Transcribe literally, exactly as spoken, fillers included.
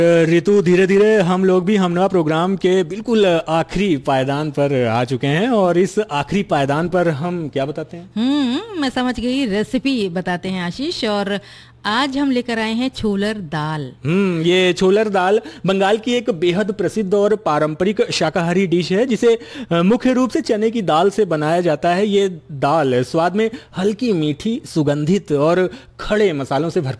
ऋतु, धीरे धीरे हम लोग भी हमनवा प्रोग्राम के बिल्कुल आखिरी पायदान पर आ चुके हैं और इस आखिरी पायदान पर हम क्या बताते हैं? हम्म मैं समझ गई, रेसिपी बताते हैं आशीष। और आज हम लेकर आए हैं छोलर दाल। हम्म ये छोलर दाल बंगाल की एक बेहद प्रसिद्ध और पारंपरिक शाकाहारी डिश है, जिसे मुख्य रूप से चने की दाल से बनाया जाता है। ये दाल स्वाद में हल्की मीठी, सुगंधित और खड़े मसालों से भरपूर